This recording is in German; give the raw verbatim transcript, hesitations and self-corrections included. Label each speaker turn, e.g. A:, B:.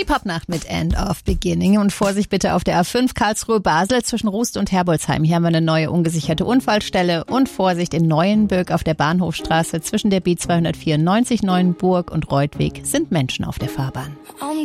A: Popnacht mit End of Beginning. Und Vorsicht bitte auf der A fünf Karlsruhe-Basel zwischen Rust und Herbolzheim. Hier haben wir eine neue ungesicherte Unfallstelle. Und Vorsicht in Neuenbürg auf der Bahnhofstraße zwischen der B zweihundertvierundneunzig Neuenburg und Reutweg sind Menschen auf der Fahrbahn.